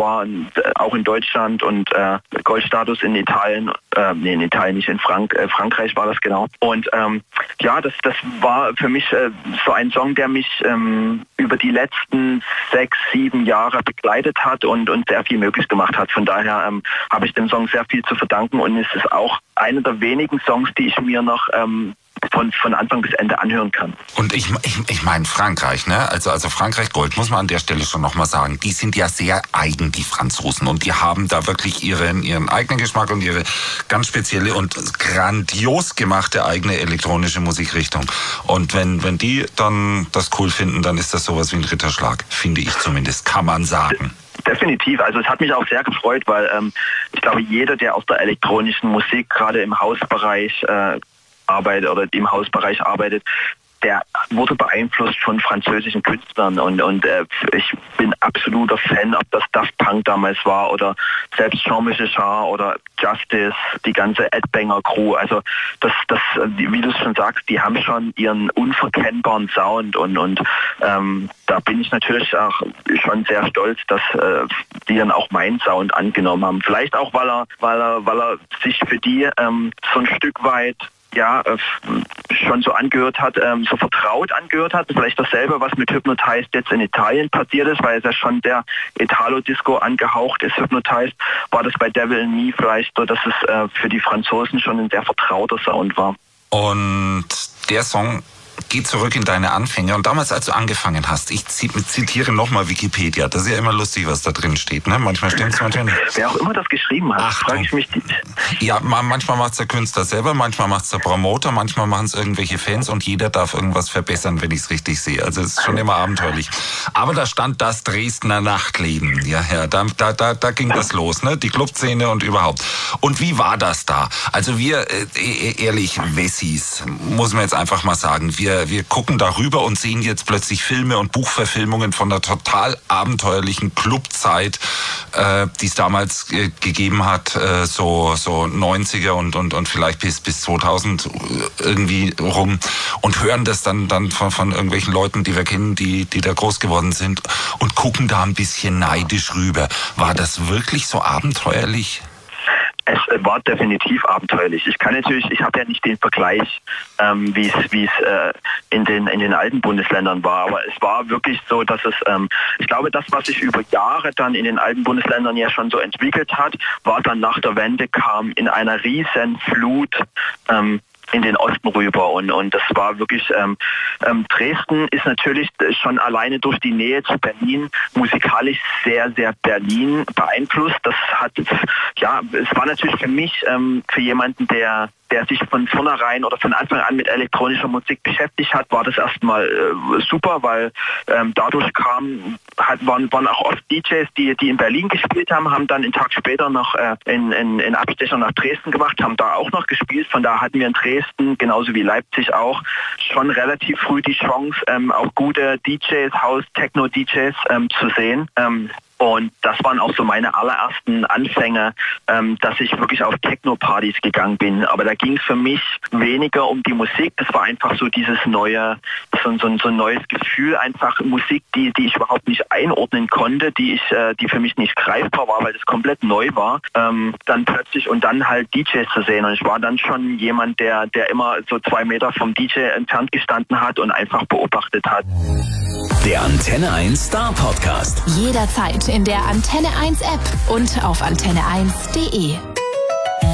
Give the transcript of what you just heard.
war, auch in Deutschland und Goldstatus in Italien, in Italien nicht, in Frankreich war das genau. Und das war für mich so ein Song, der mich über die letzten 6, 7 Jahre begleitet hat und sehr viel möglich gemacht hat. Von daher habe ich dem Song sehr viel zu verdanken und es ist auch einer der wenigen Songs, die ich mir noch von Anfang bis Ende anhören kann. Und ich meine Frankreich, ne? Also Frankreich Gold, muss man an der Stelle schon nochmal sagen, die sind ja sehr eigen, die Franzosen. Und die haben da wirklich ihren eigenen Geschmack und ihre ganz spezielle und grandios gemachte eigene elektronische Musikrichtung. Und wenn die dann das cool finden, dann ist das sowas wie ein Ritterschlag, finde ich zumindest, kann man sagen. Definitiv. Also es hat mich auch sehr gefreut, weil ich glaube, jeder, der aus der elektronischen Musik gerade im Hausbereich arbeitet oder im Hausbereich arbeitet, der wurde beeinflusst von französischen Künstlern und ich bin absoluter Fan, ob das Daft Punk damals war oder selbst Jean-Michel Jarre oder Justice, die ganze Ed Banger Crew. Also das, wie du es schon sagst, die haben schon ihren unverkennbaren Sound und da bin ich natürlich auch schon sehr stolz, dass die dann auch meinen Sound angenommen haben. Vielleicht auch, weil er sich für die so ein Stück weit schon so angehört hat, so vertraut angehört hat. Vielleicht dasselbe, was mit Hypnotized jetzt in Italien passiert ist, weil es ja schon der Italo-Disco angehaucht ist, Hypnotized, war das bei Devil in Me vielleicht so, dass es für die Franzosen schon ein sehr vertrauter Sound war. Und der Song geht zurück in deine Anfänge. Und damals, als du angefangen hast, ich zitiere nochmal Wikipedia, das ist ja immer lustig, was da drin steht, ne? Manchmal stimmt es, manchmal nicht. Wer auch immer das geschrieben hat, frage ich mich. Ja, manchmal macht es der Künstler selber, manchmal macht es der Promoter, manchmal machen es irgendwelche Fans und jeder darf irgendwas verbessern, wenn ich es richtig sehe. Also es ist schon immer abenteuerlich. Aber da stand das Dresdner Nachtleben. Ja, da ging das los, ne? Die Clubszene und überhaupt. Und wie war das da? Also wir, ehrlich, Wessis, muss man jetzt einfach mal sagen, wir gucken darüber und sehen jetzt plötzlich Filme und Buchverfilmungen von der total abenteuerlichen Clubzeit, die es damals gegeben hat, so 90er und vielleicht bis 2000 irgendwie rum und hören das dann von irgendwelchen Leuten, die wir kennen, die da groß geworden sind und gucken da ein bisschen neidisch rüber. War das wirklich so abenteuerlich? Es war definitiv abenteuerlich. Ich habe ja nicht den Vergleich, wie es in den alten Bundesländern war, aber es war wirklich so, dass es, ich glaube, das, was sich über Jahre dann in den alten Bundesländern ja schon so entwickelt hat, war dann nach der Wende, kam in einer riesen Flut in den Osten rüber und das war wirklich, Dresden ist natürlich schon alleine durch die Nähe zu Berlin musikalisch sehr, sehr Berlin beeinflusst. Das hat, es war natürlich für mich, für jemanden, der sich von vornherein oder von Anfang an mit elektronischer Musik beschäftigt hat, war das erstmal super, weil dadurch waren auch oft DJs, die in Berlin gespielt haben dann einen Tag später noch in Abstecher nach Dresden gemacht, haben da auch noch gespielt. Von da hatten wir in Dresden, genauso wie Leipzig auch, schon relativ früh die Chance, auch gute DJs, House-Techno-DJs zu sehen. Und das waren auch so meine allerersten Anfänge, dass ich wirklich auf Techno-Partys gegangen bin. Aber da ging es für mich weniger um die Musik. Das war einfach so dieses neue, so ein neues Gefühl, einfach Musik, die ich überhaupt nicht einordnen konnte, die für mich nicht greifbar war, weil das komplett neu war. Dann plötzlich und dann halt DJs zu sehen. Und ich war dann schon jemand, der immer so 2 Meter vom DJ entfernt gestanden hat und einfach beobachtet hat. Der Antenne 1 Star Podcast. Jederzeit in der Antenne 1 App und auf antenne1.de.